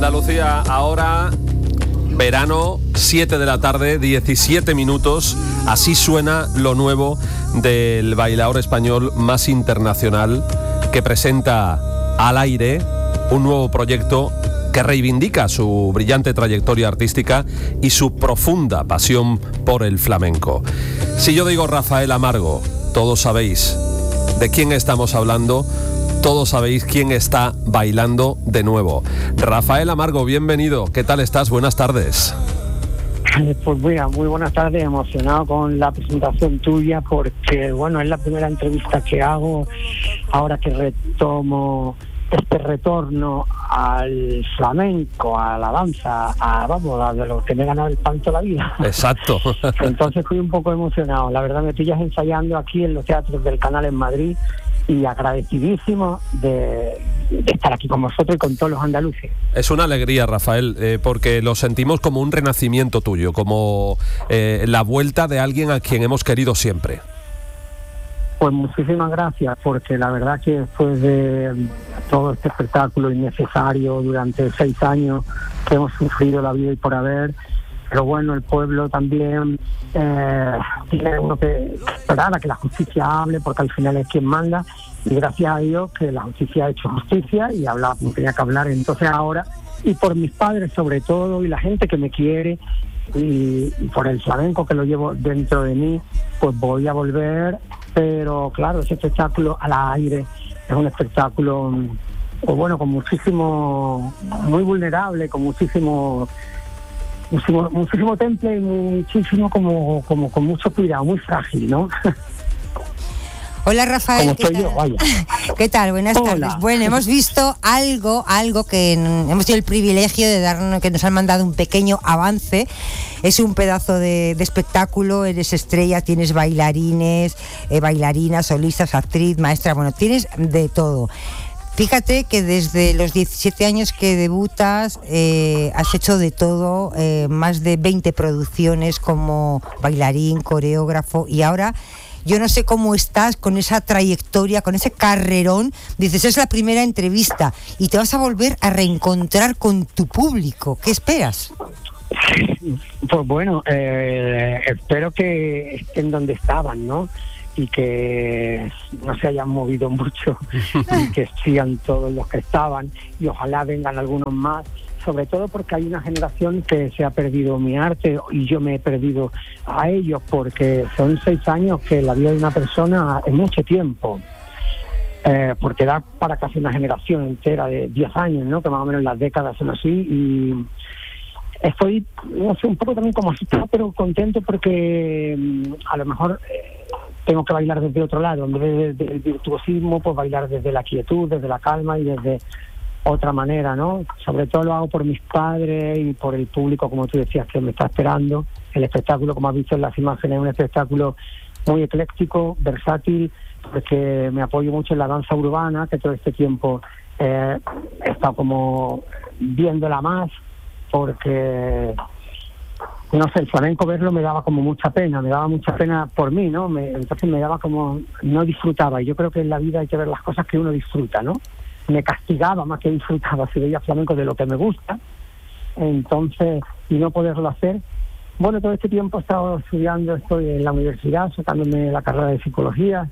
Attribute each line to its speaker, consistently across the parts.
Speaker 1: Andalucía, ahora verano, 7 de la tarde, 17 minutos. Así suena lo nuevo del bailaor español más internacional, que presenta al aire un nuevo proyecto que reivindica su brillante trayectoria artística y su profunda pasión por el flamenco. Si yo digo Rafael Amargo, todos sabéis de quién estamos hablando. Todos sabéis quién está bailando de nuevo. Rafael Amargo, bienvenido. ¿Qué tal estás? Buenas tardes.
Speaker 2: Pues mira, muy buenas tardes. Emocionado con la presentación tuya porque, bueno, es la primera entrevista que hago ahora que retomo este retorno al flamenco, a la danza, a de lo que me he ganado el pan toda la vida.
Speaker 1: Exacto.
Speaker 2: Entonces estoy un poco emocionado. La verdad, me pillas ensayando aquí en los teatros del Canal en Madrid y agradecidísimo de estar aquí con vosotros y con todos los andaluces.
Speaker 1: Es una alegría, Rafael, porque lo sentimos como un renacimiento tuyo, como la vuelta de alguien a quien hemos querido siempre.
Speaker 2: Pues muchísimas gracias, porque la verdad que después de todo este espectáculo innecesario durante 6 años que hemos sufrido la vida y por haber, pero bueno, el pueblo también tiene uno que esperar a que la justicia hable, porque al final es quien manda, y gracias a Dios que la justicia ha hecho justicia y habla como tenía que hablar. Entonces ahora, y por mis padres sobre todo, y la gente que me quiere, y por el flamenco que lo llevo dentro de mí, pues voy a volver. Pero claro, ese espectáculo al aire es un espectáculo, pues bueno, con muchísimo, muy vulnerable, con muchísimo temple y muchísimo como con mucho cuidado, muy frágil, ¿no?
Speaker 3: Hola Rafael,
Speaker 2: ¿qué tal? Vaya.
Speaker 3: ¿Qué tal? Buenas tardes. Bueno, hemos visto algo que hemos tenido el privilegio de darnos, que nos han mandado un pequeño avance. Es un pedazo de espectáculo, eres estrella, tienes bailarines, bailarinas, solistas, actriz, maestra, bueno, tienes de todo. Fíjate que desde los 17 años que debutas has hecho de todo, más de 20 producciones como bailarín, coreógrafo, y ahora yo no sé cómo estás con esa trayectoria, con ese carrerón. Dices, es la primera entrevista y te vas a volver a reencontrar con tu público. ¿Qué esperas?
Speaker 2: Pues bueno, espero que estén donde estaban, ¿no? Y que no se hayan movido mucho y que sigan todos los que estaban, y ojalá vengan algunos más, sobre todo porque hay una generación que se ha perdido mi arte y yo me he perdido a ellos, porque son 6 años que la vida de una persona es mucho tiempo, porque da para casi una generación entera de 10 años, ¿no? Que más o menos las décadas son así, y estoy, no sé, un poco también como asustado, pero contento porque a lo mejor tengo que bailar desde otro lado, en vez del virtuosismo, pues bailar desde la quietud, desde la calma y desde otra manera, ¿no? Sobre todo lo hago por mis padres y por el público, como tú decías, que me está esperando. El espectáculo, como has visto en las imágenes, es un espectáculo muy ecléctico, versátil, porque me apoyo mucho en la danza urbana, que todo este tiempo he estado como viéndola más, porque no sé, el flamenco verlo me daba mucha pena por mí, ¿no? Entonces me daba como, no disfrutaba, y yo creo que en la vida hay que ver las cosas que uno disfruta, ¿no? Me castigaba más que disfrutaba si veía flamenco de lo que me gusta, entonces, y no poderlo hacer. Bueno, todo este tiempo he estado estudiando, estoy en la universidad, sacándome la carrera de psicología,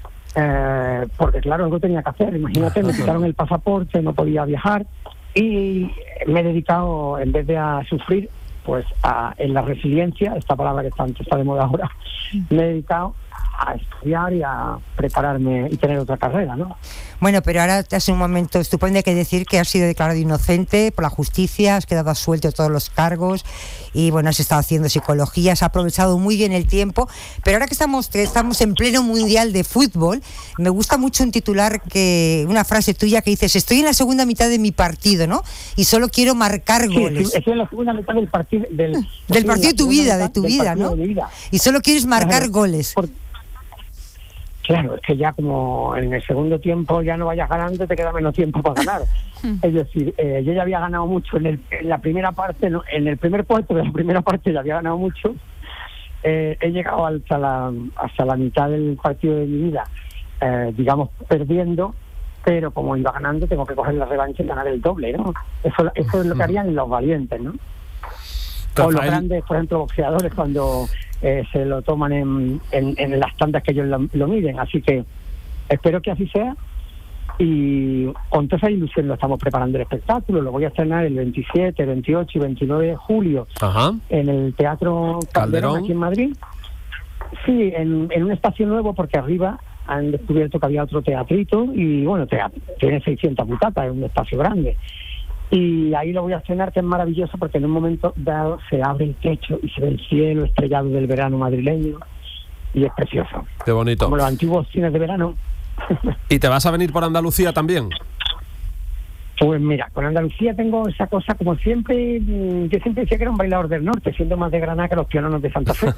Speaker 2: porque claro, algo tenía que hacer. Imagínate, me quitaron el pasaporte, no podía viajar, y me he dedicado, en vez de a sufrir, pues en la resiliencia, esta palabra que tanto está de moda ahora, me he dedicado a estudiar y a prepararme y tener otra carrera, ¿no?
Speaker 3: Bueno, pero ahora es un momento estupendo, hay que decir que has sido declarado inocente por la justicia, has quedado absuelto de todos los cargos y bueno, has estado haciendo psicología, has aprovechado muy bien el tiempo, pero ahora que estamos en pleno mundial de fútbol, me gusta mucho un titular, una frase tuya que dices, estoy en la segunda mitad de mi partido, ¿no? Y solo quiero marcar goles.
Speaker 2: Estoy en la segunda mitad del partido
Speaker 3: del partido de tu vida, ¿no? Y solo quieres marcar goles.
Speaker 2: Claro, es que ya como en el segundo tiempo ya no vayas ganando, te queda menos tiempo para ganar. Es decir, yo ya había ganado mucho en la primera parte, ¿no? En el primer puesto de la primera parte ya había ganado mucho. He llegado hasta la mitad del partido de mi vida, digamos, perdiendo, pero como iba ganando tengo que coger la revancha y ganar el doble, ¿no? Eso es lo que harían los valientes, ¿no? O los grandes, por ejemplo, boxeadores cuando se lo toman en las tandas que ellos lo miden. Así que espero que así sea, y con toda esa ilusión lo estamos preparando el espectáculo. Lo voy a estrenar el 27, 28 y 29 de julio en el Teatro Calderón aquí en Madrid. Sí, en un espacio nuevo, porque arriba han descubierto que había otro teatrito y bueno, tiene 600 butacas, es un espacio grande. Y ahí lo voy a estrenar, que es maravilloso, porque en un momento dado se abre el techo y se ve el cielo estrellado del verano madrileño y es precioso.
Speaker 1: Qué bonito.
Speaker 2: Como los antiguos cines de verano.
Speaker 1: ¿Y te vas a venir por Andalucía también?
Speaker 2: Pues mira, con Andalucía tengo esa cosa, como siempre, yo siempre decía que era un bailador del norte, siendo más de Granada que los piononos de Santa Fe.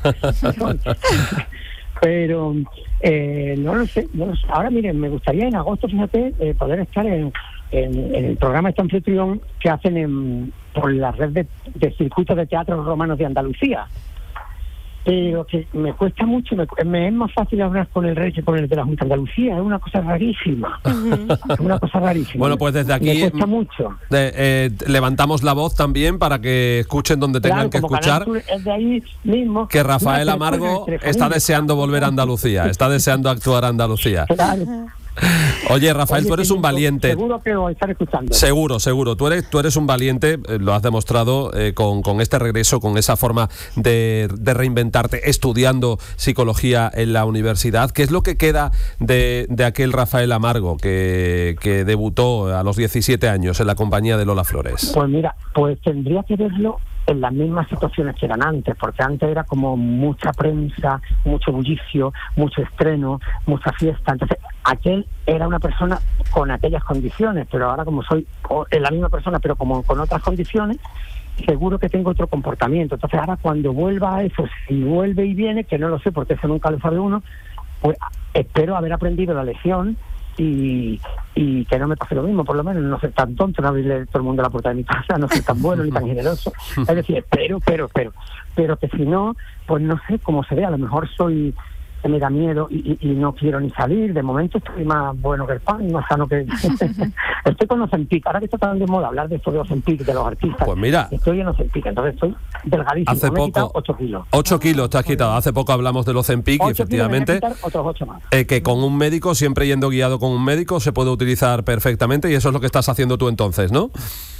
Speaker 2: Pero no lo sé. Ahora miren, me gustaría en agosto, fíjate, poder estar en el programa este anfitrión que hacen por la red de circuitos de teatros romanos de Andalucía. Pero que me cuesta mucho, me es más fácil hablar con el rey que con el de la Junta de Andalucía. Es una cosa rarísima. Es una cosa rarísima.
Speaker 1: Bueno, pues desde aquí
Speaker 2: me cuesta mucho.
Speaker 1: Levantamos la voz también para que escuchen donde tengan que escuchar.
Speaker 2: Es de ahí mismo.
Speaker 1: Que Rafael Amargo está deseando volver a Andalucía, está deseando actuar a Andalucía.
Speaker 2: Claro.
Speaker 1: Oye, Rafael, tú eres un valiente.
Speaker 2: Seguro que os están escuchando.
Speaker 1: Seguro. Tú eres un valiente, lo has demostrado con este regreso, con esa forma de reinventarte, estudiando psicología en la universidad. ¿Qué es lo que queda de aquel Rafael Amargo que debutó a los 17 años en la compañía de Lola Flores?
Speaker 2: Pues mira, pues tendría que verlo en las mismas situaciones que eran antes, porque antes era como mucha prensa, mucho bullicio, mucho estreno, mucha fiesta. Entonces, aquel era una persona con aquellas condiciones, pero ahora como soy la misma persona, pero como con otras condiciones, seguro que tengo otro comportamiento. Entonces, ahora cuando vuelva a eso, si vuelve y viene, que no lo sé porque eso nunca lo sabe uno, pues espero haber aprendido la lección y que no me pase lo mismo, por lo menos no ser tan tonto, no abrirle todo el mundo la puerta de mi casa, no ser tan bueno ni tan generoso. Es decir, pero que si no, pues no sé cómo se ve, a lo mejor me da miedo y no quiero ni salir. De momento estoy más bueno que el pan, más sano que... Estoy con Ozempic, ahora que está tan de moda hablar de esto de Ozempic, de los artistas.
Speaker 1: Pues mira,
Speaker 2: estoy en Ozempic, entonces estoy delgadísimo.
Speaker 1: Hace
Speaker 2: me he quitado
Speaker 1: poco
Speaker 2: 8 kilos.
Speaker 1: 8 kilos te has quitado. Hace poco hablamos del Ozempic y efectivamente
Speaker 2: otros 8 más.
Speaker 1: Que con un médico, siempre yendo guiado con un médico, se puede utilizar perfectamente, y eso es lo que estás haciendo tú entonces, ¿no?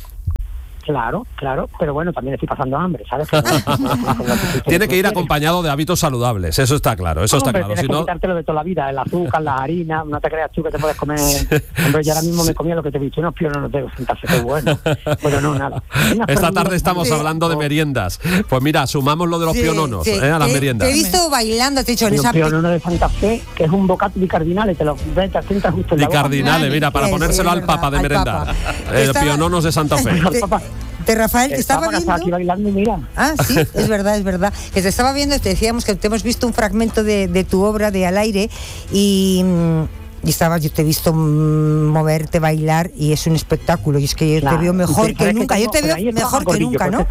Speaker 2: Claro, pero bueno, también estoy pasando hambre, ¿sabes?
Speaker 1: Tiene que ir acompañado de hábitos saludables, eso está claro, está claro.
Speaker 2: Tienes que quitártelo de toda la vida, el azúcar, la harina, no te creas tú que te puedes comer. Hombre, yo ahora mismo me comía lo que te he dicho, unos piononos de sentarse, qué bueno. Bueno, no, nada.
Speaker 1: Esta tarde estamos hablando de meriendas. Pues mira, sumamos lo de los piononos a las meriendas.
Speaker 3: Te he visto bailando, te he dicho.
Speaker 2: Un pionono de Santa Fe, que es un bocata di cardinale, te lo metes, sientas justo en la boca.
Speaker 1: Di cardinale, mira, para ponérselo al Papa de merendar. Piononos de Santa Fe.
Speaker 3: Rafael, te estaba viendo.
Speaker 2: Aquí bailando, mira.
Speaker 3: Ah, sí, es verdad. Que te estaba viendo, te decíamos que te hemos visto un fragmento de tu obra de Al aire y yo te he visto moverte, bailar, y es un espectáculo. Y es que yo te veo mejor que nunca. Yo te veo mejor que nunca, ¿no?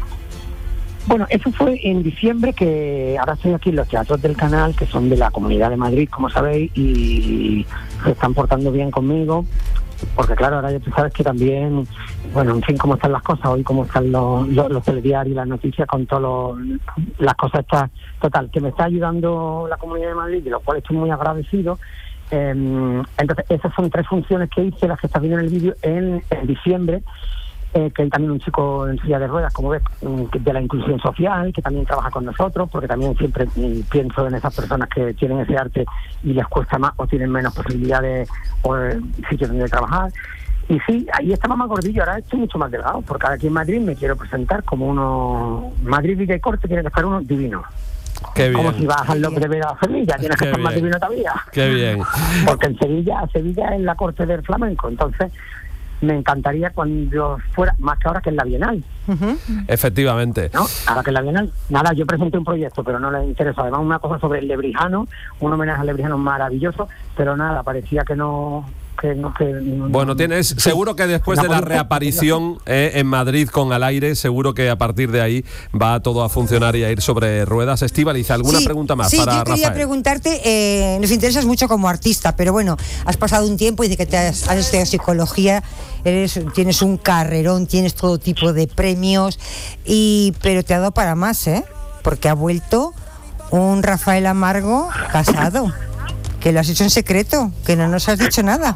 Speaker 2: Eso fue en diciembre, que ahora estoy aquí en los teatros del Canal, que son de la Comunidad de Madrid, como sabéis, y se están portando bien conmigo. Porque claro, ahora ya tú sabes que también, bueno, en fin, cómo están las cosas hoy, cómo están los telediarios y las noticias con todas las cosas estas. Total, que me está ayudando la Comunidad de Madrid, de lo cual estoy muy agradecido. Entonces, esas son 3 funciones que hice, las que estás viendo en el vídeo, en diciembre. Que hay también un chico en silla de ruedas, como ves, de la inclusión social, que también trabaja con nosotros, porque también siempre pienso en esas personas que tienen ese arte y les cuesta más o tienen menos posibilidades o sitios donde trabajar. Y sí, ahí estaba más gordillo, ahora estoy mucho más delgado, porque aquí en Madrid me quiero presentar como uno... Madrid, Villa y Corte tiene que estar uno divino.
Speaker 1: Qué bien.
Speaker 2: Como si vas al López de Vega a Sevilla, tienes que estar más divino todavía.
Speaker 1: Qué bien.
Speaker 2: Porque en Sevilla es la corte del flamenco, entonces... Me encantaría cuando fuera, más que ahora que en la Bienal.
Speaker 1: Efectivamente.
Speaker 2: ¿No? Ahora que en la Bienal, nada, yo presenté un proyecto, pero no les interesa. Además, una cosa sobre el Lebrijano, un homenaje al Lebrijano maravilloso, pero nada, parecía que no
Speaker 1: Bueno, seguro que después de la reaparición en Madrid con Al Aire, seguro que a partir de ahí va todo a funcionar y a ir sobre ruedas. Estíbaliz, ¿alguna pregunta más para Rafael?
Speaker 3: Sí, yo quería preguntarte, nos interesas mucho como artista, pero bueno, has pasado un tiempo y de que has estudiado psicología, tienes un carrerón, tienes todo tipo de premios, pero te ha dado para más, porque ha vuelto un Rafael Amargo casado. Que lo has hecho en secreto, que no nos has dicho nada.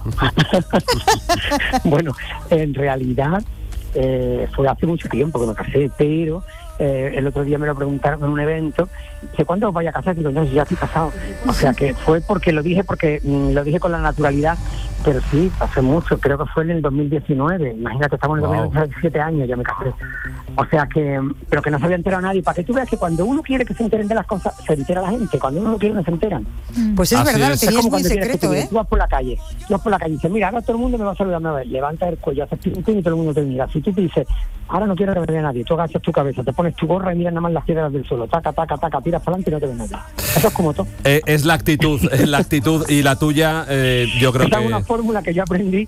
Speaker 2: Bueno, en realidad fue hace mucho tiempo que me casé, pero el otro día me lo preguntaron en un evento, dice, ¿cuándo os vais a casar? Digo, no, ya estoy casado. O sea que fue porque lo dije con la naturalidad, pero sí, hace mucho, creo que fue en el 2019, imagínate, estamos en el 2017 años, ya me casé. O sea que, pero que no se había enterado nadie, para que tú veas que cuando uno quiere que se enteren de las cosas, se entera la gente, cuando uno no quiere no se enteran.
Speaker 3: Pues es verdad, lo tenías muy secreto,
Speaker 2: Tú vas por la calle y dices, mira, ahora todo el mundo me va a saludar, levanta el cuello, haces pim pim y todo el mundo te mira. Si tú te dices, ahora no quiero que me vea nadie, tú agachas tu cabeza, te pones tu gorra y miras nada más las piedras del suelo, taca, taca, taca, tiras para adelante y no te ve nadie. Eso es como todo.
Speaker 1: Es la actitud y la tuya, yo creo que...
Speaker 2: Esa es una fórmula que yo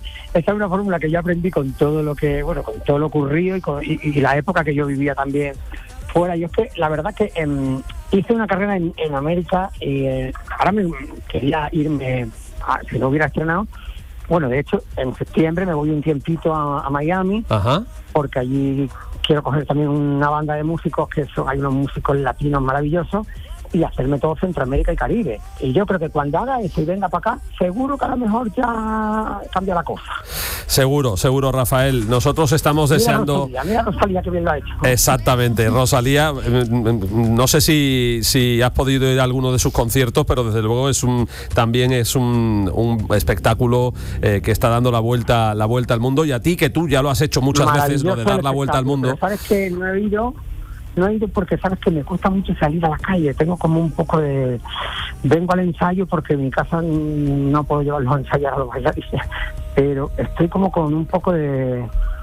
Speaker 2: aprendí con todo lo que, con todo lo ocurrido y la época que yo vivía también fuera. Yo es que la verdad que hice una carrera en América y ahora me quería irme, si no hubiera estrenado, de hecho en septiembre me voy un tiempito a Miami. Ajá. Porque allí quiero coger también una banda de músicos hay unos músicos latinos maravillosos y hacerme todo Centroamérica y Caribe. Y yo creo que cuando haga eso y venga para acá, seguro que a lo mejor ya cambia la cosa.
Speaker 1: Seguro, Rafael. Nosotros estamos deseando...
Speaker 2: Mira Rosalía, que bien lo ha hecho.
Speaker 1: Exactamente, Rosalía, no sé si has podido ir a alguno de sus conciertos, pero desde luego también es un espectáculo que está dando la vuelta al mundo, y a ti, que tú ya lo has hecho muchas veces, lo de dar la vuelta al mundo.
Speaker 2: Pero sabes que no he ido porque sabes que me cuesta mucho salir a la calle. Tengo como un poco de... Vengo al ensayo porque en mi casa no puedo llevarlos a ensayar a los bailarines, pero estoy como con un poco de...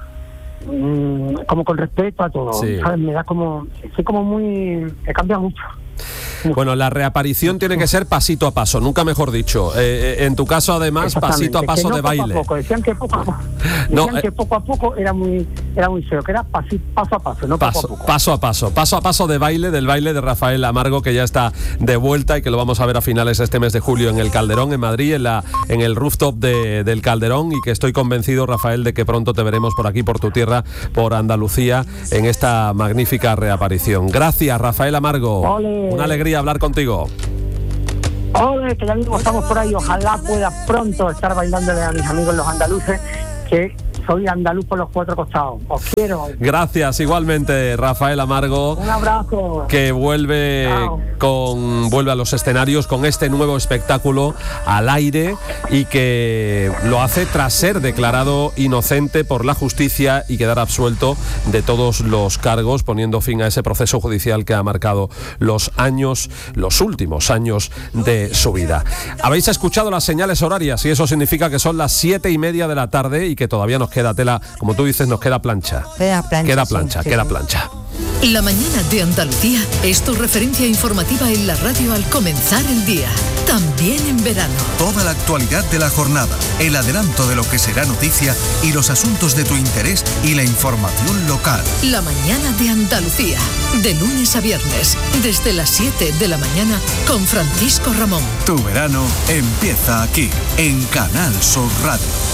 Speaker 2: como con respeto a todo, sí. ¿Sabes? Me da como... Estoy como muy... He cambiado mucho.
Speaker 1: Bueno, la reaparición tiene que ser pasito a paso, nunca mejor dicho. En tu caso, además, pasito a paso de baile.
Speaker 2: Decían que poco a poco. Que poco a poco era muy feo, que era paso a paso, no poco a poco.
Speaker 1: Paso a paso del baile de Rafael Amargo, que ya está de vuelta y que lo vamos a ver a finales de este mes de julio en el Calderón, en Madrid, en el rooftop del Calderón, y que estoy convencido, Rafael, de que pronto te veremos por aquí, por tu tierra, por Andalucía, en esta magnífica reaparición. Gracias, Rafael Amargo.
Speaker 2: ¡Ole!
Speaker 1: Una alegría hablar contigo.
Speaker 2: ¡Ole! Que ya mismo estamos por ahí. Ojalá pueda pronto estar bailándole a mis amigos los andaluces, que soy andaluz por los cuatro costados. Os quiero.
Speaker 1: Gracias, igualmente, Rafael Amargo.
Speaker 2: Un abrazo.
Speaker 1: Que vuelve a los escenarios con este nuevo espectáculo, Al Aire, y que lo hace tras ser declarado inocente por la justicia y quedar absuelto de todos los cargos, poniendo fin a ese proceso judicial que ha marcado los últimos años de su vida. Habéis escuchado las señales horarias y eso significa que son las 7:30 de la tarde y que todavía nos queda tela, como tú dices, nos queda plancha. Queda plancha.
Speaker 4: La mañana de Andalucía es tu referencia informativa en la radio al comenzar el día, también en verano.
Speaker 5: Toda la actualidad de la jornada, el adelanto de lo que será noticia y los asuntos de tu interés y la información local.
Speaker 4: La mañana de Andalucía, de lunes a viernes, desde las 7 de la mañana con Francisco Ramón.
Speaker 5: Tu verano empieza aquí, en Canal Sur Radio.